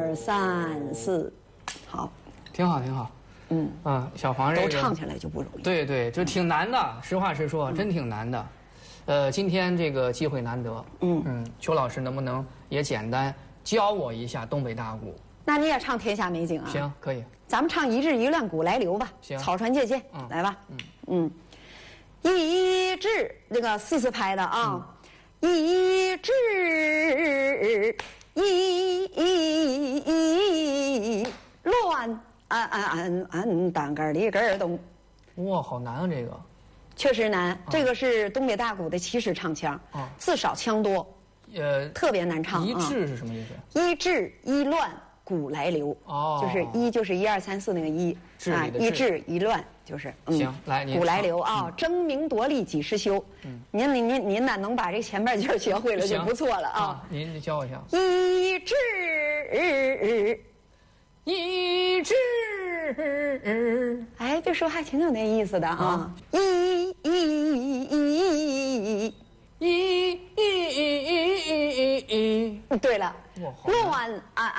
2、3、4，好， 挺好，挺好。小黄这个都唱起来就不容易。 对对，就挺难的，实话实说，真挺难的。今天这个机会难得，邱老师能不能也简单教我一下东北大鼓？ 那你也唱《天下美景》啊？ 行，可以。 咱们唱《一致一乱鼓来流》吧。 行， 草船借箭，来吧。一致那个4/4拍的啊，一致一乱单杆里根咚。 哇，好难啊这个。 确实难，这个是东北大鼓的起始唱腔，字少腔多，特别难唱。 一致是什么意思？ 一致一乱鼓来流，就是一就是1、2、3、4那个一啊，一致一乱就是行，来鼓来流啊，争名夺利几时休？您呢能把这前半句学会了就不错了啊。 您教我一下。 一致一致， 哎，这说还挺有那意思的啊。对了，乱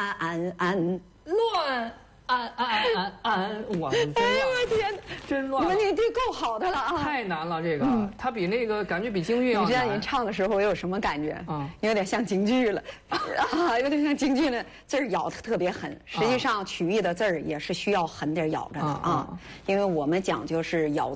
哇！ 哎呦我天， 真乱！ 你这够好的了啊！ 太难了，这个它比那个感觉比京剧要难。 你知道您唱的时候我有什么感觉？有点像京剧了，有点像京剧了，字儿咬得特别狠。实际上曲艺的字儿也是需要狠点咬着的啊，因为我们讲究是咬。